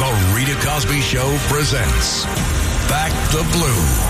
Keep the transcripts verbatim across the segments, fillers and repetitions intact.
The Rita Cosby Show presents Back the Blue.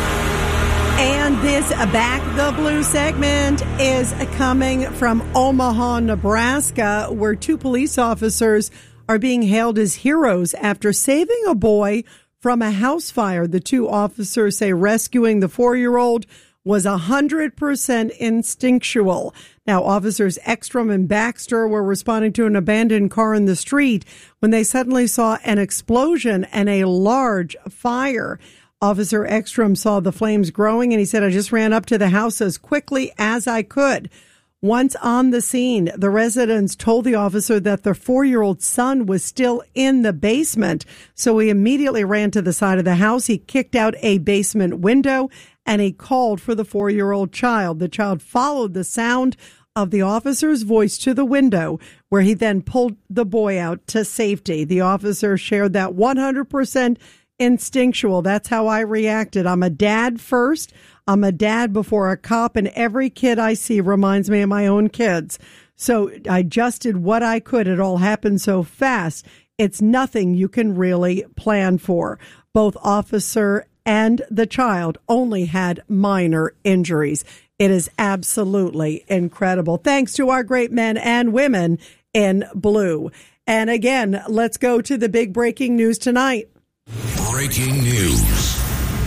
And this Back the Blue segment is coming from Omaha, Nebraska, where two police officers are being hailed as heroes after saving a boy from a house fire. The two officers say rescuing the four-year-old was one hundred percent instinctual. Now, officers Ekstrom and Baxter were responding to an abandoned car in the street when they suddenly saw an explosion and a large fire. Officer Ekstrom saw the flames growing, and he said, I just ran up to the house as quickly as I could. Once on the scene, the residents told the officer that their four-year-old son was still in the basement. So he immediately ran to the side of the house. He kicked out a basement window, and he called for the four-year-old child. The child followed the sound of the officer's voice to the window, where he then pulled the boy out to safety. The officer shared that one hundred percent instinctual. That's how I reacted. I'm a dad first. I'm a dad before a cop, and every kid I see reminds me of my own kids. So I just did what I could. It all happened so fast. It's nothing you can really plan for. Both officer and the child only had minor injuries. It is absolutely incredible. Thanks to our great men and women in blue. And again, let's go to the big breaking news tonight. Breaking news.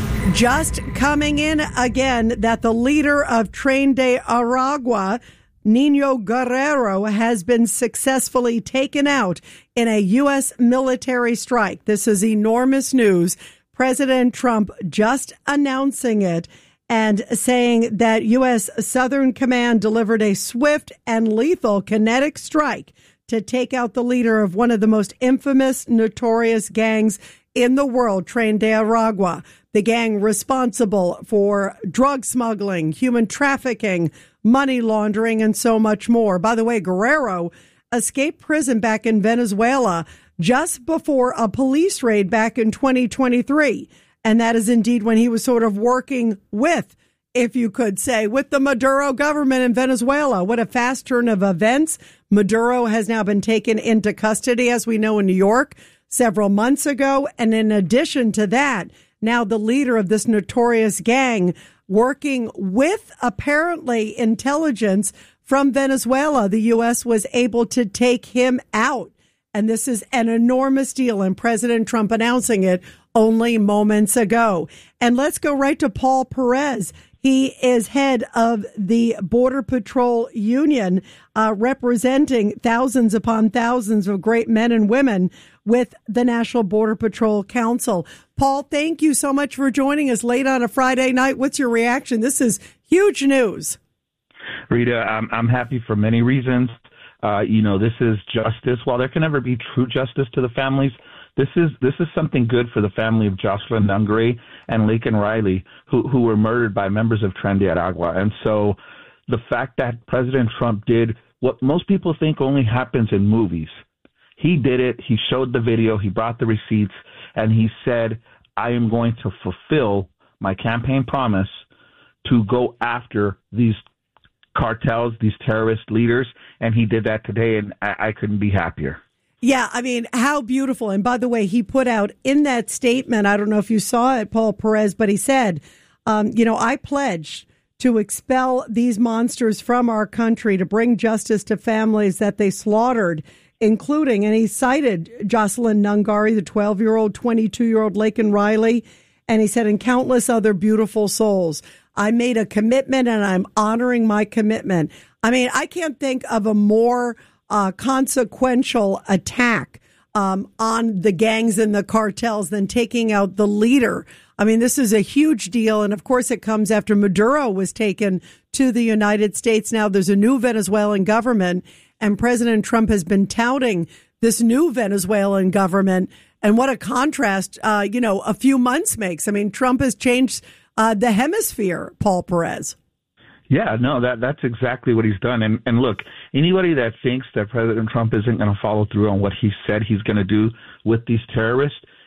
Just coming in again that the leader of Tren de Aragua, Nino Guerrero, has been successfully taken out in a U S military strike. This is enormous news. President Trump just announcing it and saying that U S Southern Command delivered a swift and lethal kinetic strike to take out the leader of one of the most infamous, notorious gangs in the world, Tren de Aragua, the gang responsible for drug smuggling, human trafficking, money laundering, and so much more. By the way, Guerrero escaped prison back in Venezuela just before a police raid back in twenty twenty-three. And that is indeed when he was sort of working with, if you could say, with the Maduro government in Venezuela. What a fast turn of events. Maduro has now been taken into custody, as we know, in New York several months ago. And in addition to that, now the leader of this notorious gang working with apparently intelligence from Venezuela, the U S was able to take him out. And this is an enormous deal, and President Trump announcing it only moments ago. And let's go right to Paul Perez. He is head of the Border Patrol Union, uh, representing thousands upon thousands of great men and women with the National Border Patrol Council. Paul, thank you so much for joining us late on a Friday night. What's your reaction? This is huge news. Rita, I'm, I'm happy for many reasons. Uh, you know, this is justice. While there can never be true justice to the families, This is this is something good for the family of Jocelyn Nungary and Laken Riley, who, who were murdered by members of Tren de Aragua. And so the fact that President Trump did what most people think only happens in movies, he did it. He showed the video. He brought the receipts, and he said, I am going to fulfill my campaign promise to go after these cartels, these terrorist leaders. And he did that today, and I, I couldn't be happier. Yeah, I mean, how beautiful. And by the way, he put out in that statement, I don't know if you saw it, Paul Perez, but he said, um, you know, I pledge to expel these monsters from our country, to bring justice to families that they slaughtered, including, and he cited Jocelyn Nungary, the twelve-year-old, twenty-two-year-old Laken Riley, and he said, and countless other beautiful souls. I made a commitment, and I'm honoring my commitment. I mean, I can't think of a more Uh, consequential attack um, on the gangs and the cartels than taking out the leader. I mean, this is a huge deal. And of course, it comes after Maduro was taken to the United States. Now there's a new Venezuelan government, and President Trump has been touting this new Venezuelan government. And what a contrast, uh, you know, a few months makes. I mean, Trump has changed uh, the hemisphere, Paul Perez. Yeah, no, that that's exactly what he's done. And and look, anybody that thinks that President Trump isn't going to follow through on what he said he's going to do with these terrorists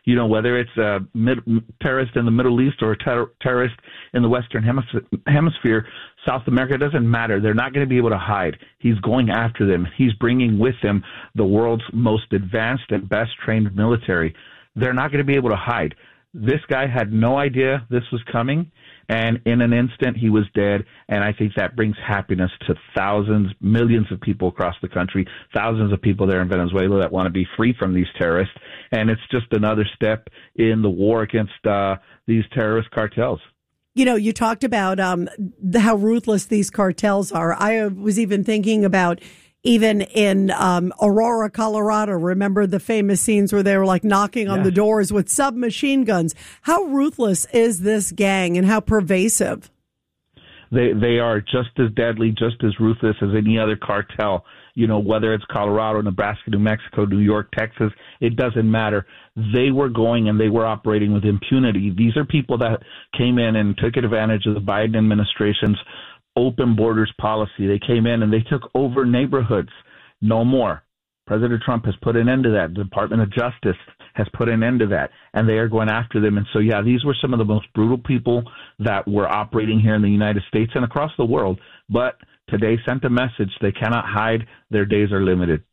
You know, whether it's a mid- terrorist in the Middle East or a ter- terrorist in the Western hemis- hemisphere, South America, doesn't matter. They're not going to be able to hide. He's going after them. He's bringing with him the world's most advanced and best trained military. They're not going to be able to hide. This guy had no idea this was coming, and in an instant he was dead. And I think that brings happiness to thousands, millions of people across the country, thousands of people there in Venezuela that want to be free from these terrorists. And it's just another step in the war against uh, these terrorist cartels. You know, you talked about um, how ruthless these cartels are. I was even thinking about even in um, Aurora, Colorado. Remember the famous scenes where they were like knocking on yeah. the doors with submachine guns? How ruthless is this gang and how pervasive? They they are just as deadly, just as ruthless as any other cartel. You know, whether it's Colorado, Nebraska, New Mexico, New York, Texas, it doesn't matter. They were going and they were operating with impunity. These are people that came in and took advantage of the Biden administration's open borders policy. They came in and they took over neighborhoods. No more. President Trump has put an end to that. The Department of Justice has put an end to that, and they are going after them. And so, yeah, these were some of the most brutal people that were operating here in the United States and across the world. But today sent a message. They cannot hide. Their days are limited.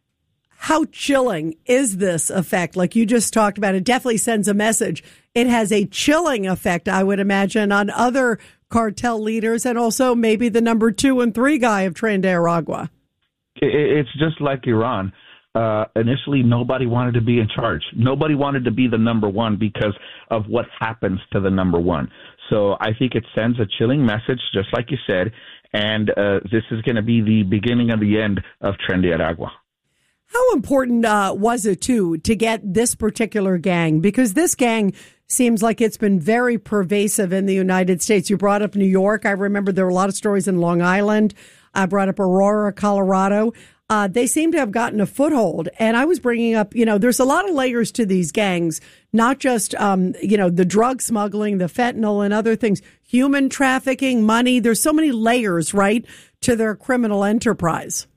How chilling is this effect? Like you just talked about, it definitely sends a message. It has a chilling effect, I would imagine, on other cartel leaders and also maybe the number two and three guy of Tren de Aragua. It's just like Iran. Uh, initially, nobody wanted to be in charge. Nobody wanted to be the number one because of what happens to the number one. So I think it sends a chilling message, just like you said, and uh, this is going to be the beginning of the end of Tren de Aragua. How important uh, was it, too, to get this particular gang? Because this gang seems like it's been very pervasive in the United States. You brought up New York. I remember there were a lot of stories in Long Island. I brought up Aurora, Colorado. Uh, they seem to have gotten a foothold. And I was bringing up, you know, there's a lot of layers to these gangs, not just, um, you know, the drug smuggling, the fentanyl and other things, human trafficking, money. There's so many layers, right, to their criminal enterprise.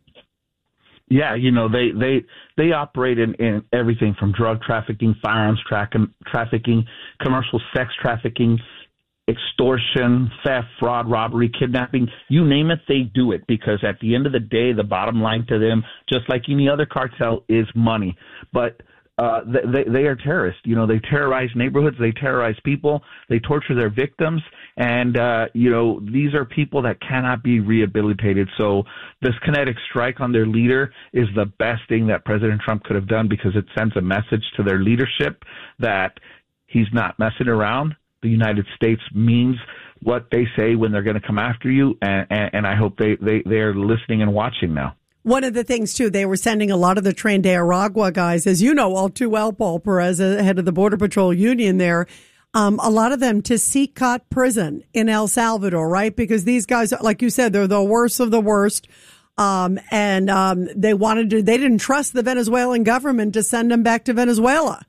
Yeah, you know, they they, they operate in, in everything from drug trafficking, firearms tra- trafficking, commercial sex trafficking, extortion, theft, fraud, robbery, kidnapping, you name it, they do it. Because at the end of the day, the bottom line to them, just like any other cartel, is money. But uh, they, they are terrorists. You know, they terrorize neighborhoods, they terrorize people, they torture their victims. And, uh, you know, these are people that cannot be rehabilitated. So this kinetic strike on their leader is the best thing that President Trump could have done, because it sends a message to their leadership that he's not messing around. The United States means what they say when they're going to come after you. And, and, and I hope they, they, they're listening and watching now. One of the things, too, they were sending a lot of the Tren de Aragua guys, as you know all too well, Paul Perez, head of the Border Patrol Union there, um, a lot of them to Sicat prison in El Salvador, right? Because these guys, like you said, they're the worst of the worst. Um, and um, they wanted to, they didn't trust the Venezuelan government to send them back to Venezuela.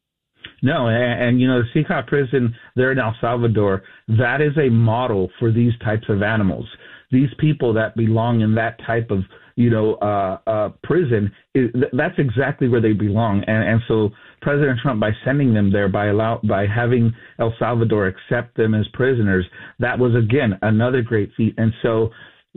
No, and, and you know, the Sicat prison there in El Salvador, that is a model for these types of animals. These people that belong in that type of, you know, uh, uh, prison, is, that's exactly where they belong. And, and so President Trump, by sending them there, by allow, by having El Salvador accept them as prisoners, that was, again, another great feat. And so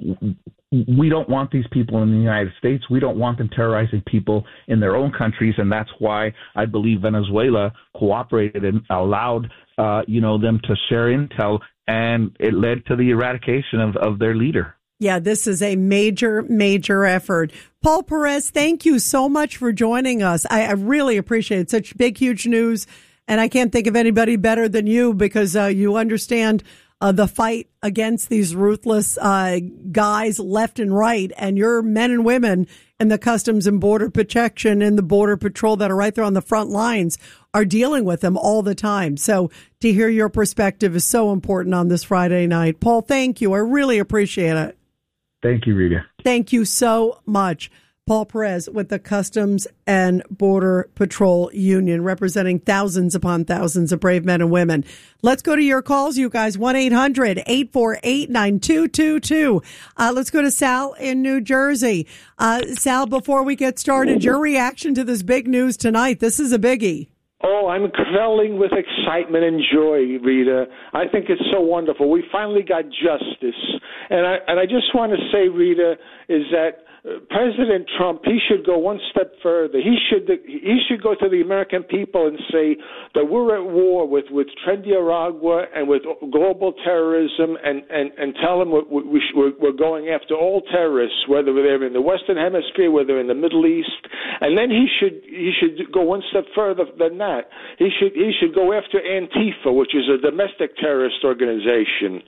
we don't want these people in the United States. We don't want them terrorizing people in their own countries. And that's why I believe Venezuela cooperated and allowed, uh, you know, them to share intel, and it led to the eradication of, of their leader. Yeah, this is a major, major effort. Paul Perez, thank you so much for joining us. I, I really appreciate it. Such big, huge news. And I can't think of anybody better than you, because uh, you understand uh, the fight against these ruthless uh, guys left and right. And your men and women in the Customs and Border Protection and the Border Patrol that are right there on the front lines are dealing with them all the time. So to hear your perspective is so important on this Friday night. Paul, thank you. I really appreciate it. Thank you, Rita. Thank you so much. Paul Perez with the Customs and Border Patrol Union, representing thousands upon thousands of brave men and women. Let's go to your calls, you guys. one eight hundred eight four eight nine two two two. Uh, let's go to Sal in New Jersey. Uh, Sal, before we get started, your reaction to this big news tonight. This is a biggie. Oh, I'm quelling with excitement and joy, Rita. I think it's so wonderful. We finally got justice. And I and I just want to say, Rita, is that President Trump, he should go one step further. He should he should go to the American people and say that we're at war with, with Nicaragua and with global terrorism, and, and, and tell them we, we, we're, we're going after all terrorists, whether they're in the Western Hemisphere, whether they're in the Middle East. And then he should he should go one step further than that. He should he should go after Antifa, which is a domestic terrorist organization.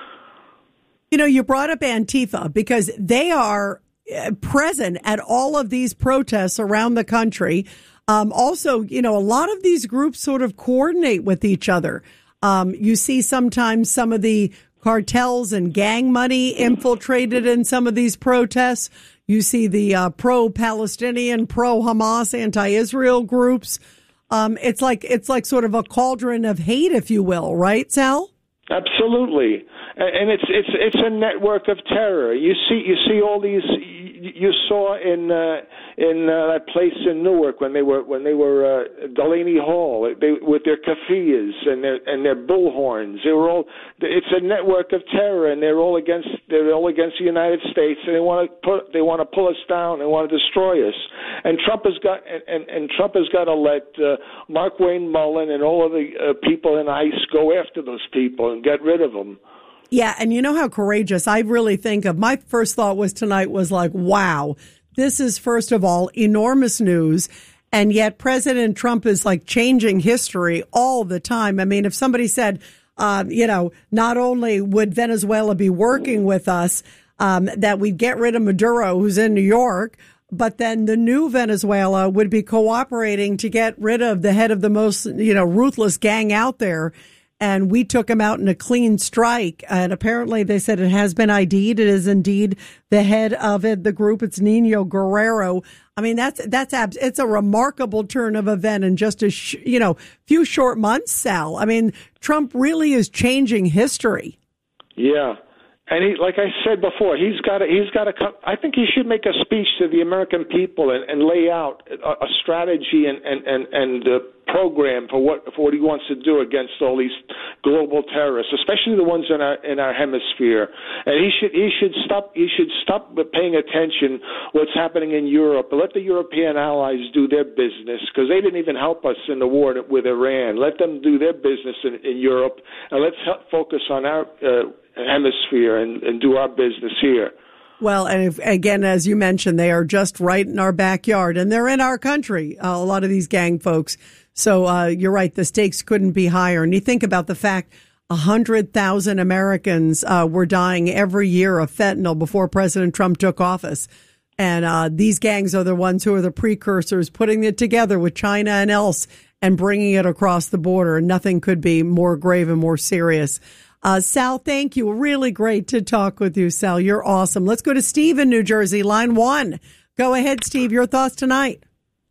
You know, you brought up Antifa because they are present at all of these protests around the country. Um, also, you know, a lot of these groups sort of coordinate with each other. Um, you see sometimes some of the cartels and gang money infiltrated in some of these protests. You see the uh, pro-Palestinian, pro-Hamas, anti-Israel groups. Um, it's like it's like sort of a cauldron of hate, if you will, right, Sal? Absolutely, and it's it's it's a network of terror. You see you see all these. You saw in uh, in uh, that place in Newark when they were when they were uh, Delaney Hall, they, with their keffiyehs and their and their bullhorns. They were all. It's a network of terror, and they're all against. They're all against the United States, and they want to put. They want to pull us down. They want to destroy us. And Trump has got and and, and Trump has got to let uh, Markwayne Mullin and all of the uh, people in ICE go after those people and get rid of them. Yeah, and you know how courageous I really think of. My first thought was tonight was like, wow, this is, first of all, enormous news. And yet President Trump is like changing history all the time. I mean, if somebody said, uh, you know, not only would Venezuela be working with us, um, that we'd get rid of Maduro, who's in New York, but then the new Venezuela would be cooperating to get rid of the head of the most, you know, ruthless gang out there. And we took him out in a clean strike. And apparently they said it has been I D'd. It is indeed the head of it, the group. It's Nino Guerrero. I mean, that's, that's, it's a remarkable turn of event in just a, sh- you know, few short months, Sal. I mean, Trump really is changing history. Yeah. And he, like I said before, he's got to, he's got to come. I think he should make a speech to the American people and, and lay out a, a strategy and and and, and a program for what for what he wants to do against all these global terrorists, especially the ones in our in our hemisphere. And he should he should stop he should stop paying attention what's happening in Europe. Let the European allies do their business, because they didn't even help us in the war with Iran. Let them do their business in, in Europe, and let's help focus on our Uh, hemisphere and, and do our business here. Well, and if, again, as you mentioned, they are just right in our backyard, and they're in our country, uh, a lot of these gang folks. So uh, you're right, the stakes couldn't be higher. And you think about the fact one hundred thousand Americans uh, were dying every year of fentanyl before President Trump took office. And uh, these gangs are the ones who are the precursors, putting it together with China and else and bringing it across the border. And nothing could be more grave and more serious. Uh, Sal, thank you. Really great to talk with you, Sal. You're awesome. Let's go to Steve in New Jersey, line one. Go ahead, Steve. Your thoughts tonight.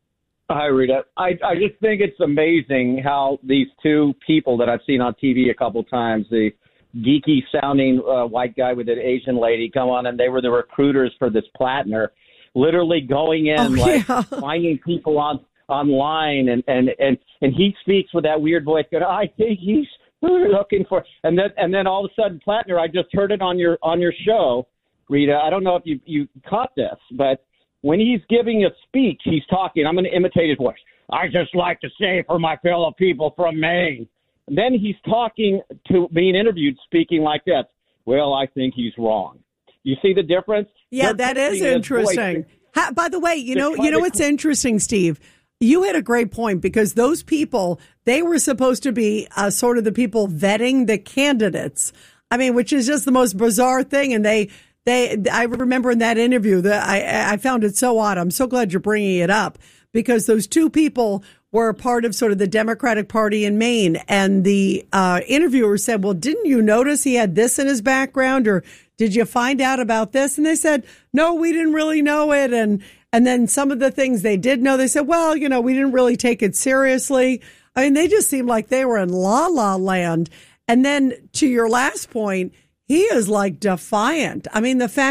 Hi, Rita. I, I just think it's amazing how these two people that I've seen on T V a couple times, the geeky-sounding uh, white guy with an Asian lady, come on, and they were the recruiters for this Plattner, literally going in, oh, like yeah. finding people on online, and, and, and, and he speaks with that weird voice, going, I think he's looking for, and then and then all of a sudden, Plattner, I just heard it on your on your show, Rita. I don't know if you you caught this, but when he's giving a speech, he's talking. I'm going to imitate his voice. I just like to say for my fellow people from Maine. And then he's talking to being interviewed, speaking like that. Well, I think he's wrong. You see the difference? Yeah, They're that is interesting. How, by the way, you know, you know what's interesting, Steve? You had a great point, because those people, they were supposed to be uh, sort of the people vetting the candidates. I mean, which is just the most bizarre thing. And they, they, I remember in that interview that I, I found it so odd. I'm so glad you're bringing it up, because those two people were part of sort of the Democratic Party in Maine. And the uh, interviewer said, well, didn't you notice he had this in his background, or did you find out about this? And they said, no, we didn't really know it. And And then some of the things they did know, they said, well, you know, we didn't really take it seriously. I mean, they just seemed like they were in la la land. And then to your last point, he is like defiant. I mean, the fact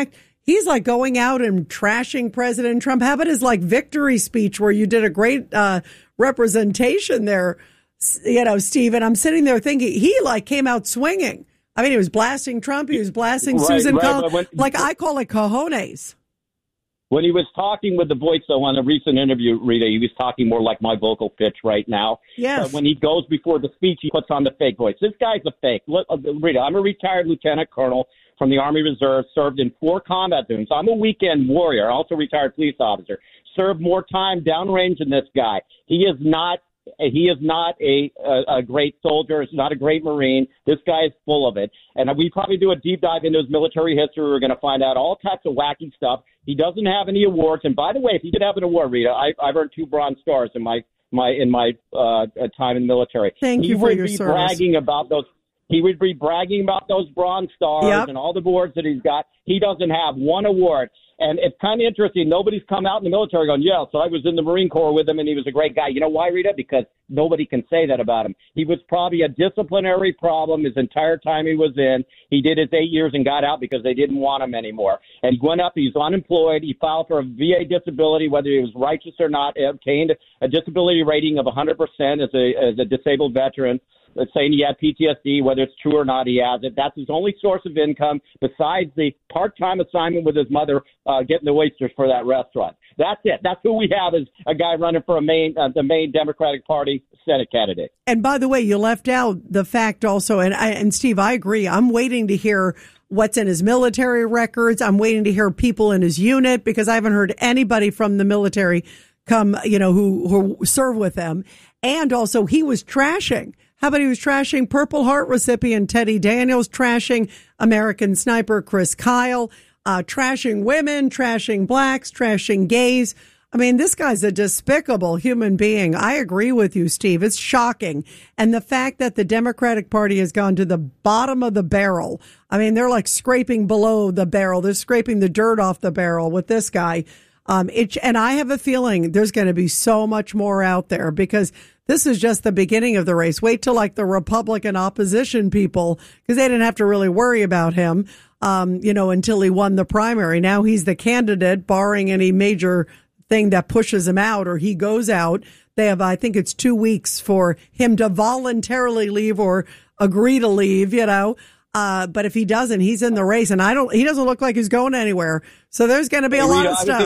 he's like going out and trashing President Trump. How about his like victory speech where you did a great uh, representation there, you know, Steve? And I'm sitting there thinking he like came out swinging. I mean, he was blasting Trump. He was blasting right, Susan right, Collins. When, like I call it cojones. When he was talking with the voice, though, on a recent interview, Rita, he was talking more like my vocal pitch right now. Yes. But when he goes before the speech, he puts on the fake voice. This guy's a fake. Look, Rita, I'm a retired lieutenant colonel from the Army Reserve, served in four combat zones. I'm a weekend warrior, also retired police officer. Served more time downrange than this guy. He is not. He is not a, a, a great soldier. He's not a great Marine. This guy is full of it. And we probably do a deep dive into his military history. We're going to find out all types of wacky stuff. He doesn't have any awards. And by the way, if he did have an award, Rita, I, I've earned two Bronze Stars in my my in my uh, time in the military. Thank he you for your service. He would service. be bragging about those. He would be bragging about those Bronze Stars yep. and all the awards that he's got. He doesn't have one award. And it's kind of interesting. Nobody's come out in the military going, yeah, so I was in the Marine Corps with him, and he was a great guy. You know why, Rita? Because nobody can say that about him. He was probably a disciplinary problem his entire time he was in. He did his eight years and got out because they didn't want him anymore. And he went up. He's unemployed. He filed for a V A disability, whether he was righteous or not, obtained a disability rating of one hundred percent as a, as a disabled veteran. That's saying he had P T S D, whether it's true or not, he has it. That's his only source of income besides the part-time assignment with his mother uh, getting the oysters for that restaurant. That's it. That's who we have as a guy running for a main, uh, the main Democratic Party Senate candidate. And by the way, you left out the fact also, and, I, and Steve, I agree. I'm waiting to hear what's in his military records. I'm waiting to hear people in his unit because I haven't heard anybody from the military come, you know, who, who serve with them. And also, he was trashing. How about he was trashing Purple Heart recipient Teddy Daniels, trashing American Sniper Chris Kyle, uh, trashing women, trashing blacks, trashing gays. I mean, this guy's a despicable human being. I agree with you, Steve. It's shocking. And the fact that the Democratic Party has gone to the bottom of the barrel. I mean, they're like scraping below the barrel. They're scraping the dirt off the barrel with this guy. Um, it, and I have a feeling there's going to be so much more out there because this is just the beginning of the race. Wait till like the Republican opposition people, because they didn't have to really worry about him, um, you know, until he won the primary. Now he's the candidate, barring any major thing that pushes him out or he goes out. They have, I think it's two weeks for him to voluntarily leave or agree to leave, you know. Uh, but if he doesn't, he's in the race, and I don't. He doesn't look like he's going anywhere. So there's going to be a hey, lot Rita, of stuff.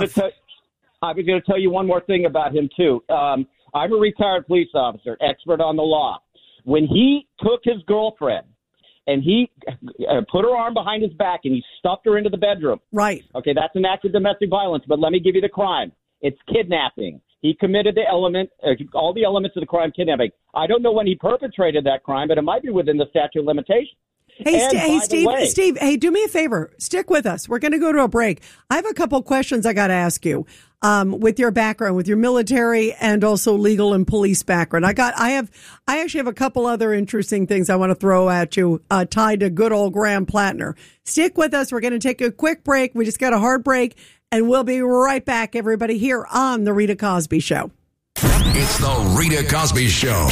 I was going to tell you one more thing about him too. Um, I'm a retired police officer, expert on the law. When he took his girlfriend and he uh, put her arm behind his back and he stuffed her into the bedroom. Right. Okay, that's an act of domestic violence. But let me give you the crime. It's kidnapping. He committed the element, uh, all the elements of the crime, kidnapping. I don't know when he perpetrated that crime, but it might be within the statute of limitations. Hey, St- hey Steve, way, Steve, hey, do me a favor. Stick with us. We're going to go to a break. I have a couple questions I got to ask you um, with your background, with your military and also legal and police background. I got, I have, I actually have a couple other interesting things I want to throw at you uh, tied to good old Graham Plattner. Stick with us. We're going to take a quick break. We just got a hard break, and we'll be right back, everybody, here on The Rita Cosby Show. It's The Rita Cosby Show.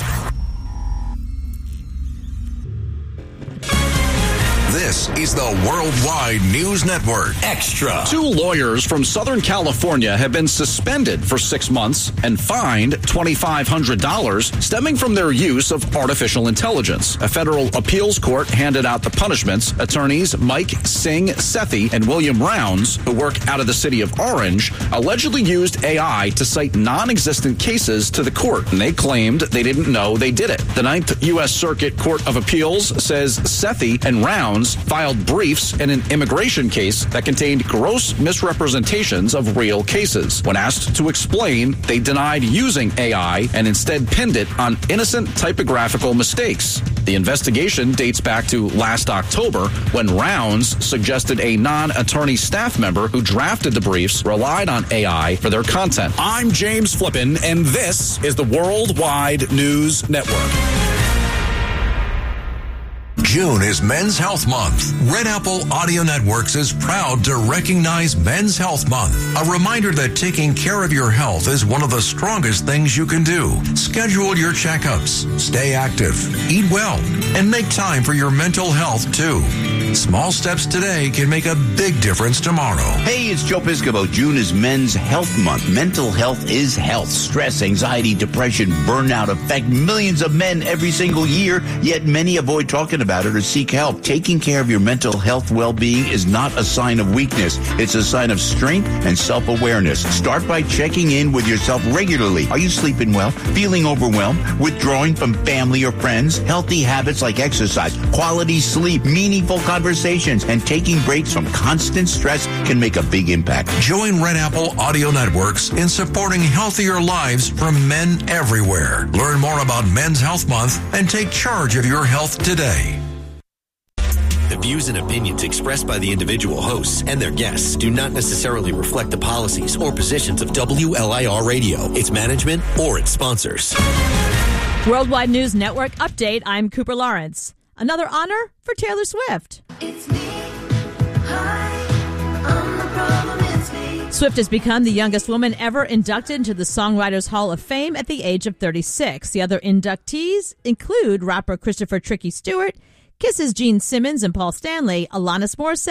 This is the Worldwide News Network Extra. Two lawyers from Southern California have been suspended for six months and fined two thousand five hundred dollars stemming from their use of artificial intelligence. A federal appeals court handed out the punishments. Attorneys Mike Singh Sethi and William Rounds, who work out of the city of Orange, allegedly used A I to cite non-existent cases to the court, and they claimed they didn't know they did it. The Ninth U S Circuit Court of Appeals says Sethi and Rounds filed briefs in an immigration case that contained gross misrepresentations of real cases. When asked to explain, they denied using A I and instead pinned it on innocent typographical mistakes. The investigation dates back to last October when Rounds suggested a non-attorney staff member who drafted the briefs relied on A I for their content. I'm James Flippin, and this is the Worldwide News Network. June is Men's Health Month. Red Apple Audio Networks is proud to recognize Men's Health Month. A reminder that taking care of your health is one of the strongest things you can do. Schedule your checkups, stay active, eat well, and make time for your mental health too. Small steps today can make a big difference tomorrow. Hey, it's Joe Piscopo. June is Men's Health Month. Mental health is health. Stress, anxiety, depression, burnout affect millions of men every single year, yet many avoid talking about it or seek help. Taking care of your mental health well-being is not a sign of weakness. It's a sign of strength and self-awareness. Start by checking in with yourself regularly. Are you sleeping well? Feeling overwhelmed? Withdrawing from family or friends? Healthy habits like exercise, quality sleep, meaningful conversations, and taking breaks from constant stress can make a big impact. Join Red Apple Audio Networks in supporting healthier lives for men everywhere. Learn more about Men's Health Month and take charge of your health today. The views and opinions expressed by the individual hosts and their guests do not necessarily reflect the policies or positions of W L I R Radio, its management, or its sponsors. Worldwide News Network update. I'm Cooper Lawrence. Another honor for Taylor Swift. It's me. Hi, I'm the problem, it's me. Swift has become the youngest woman ever inducted into the Songwriters Hall of Fame at the age of thirty-six. The other inductees include rapper Christopher Tricky Stewart, Kiss's Gene Simmons and Paul Stanley, Alanis Morissette,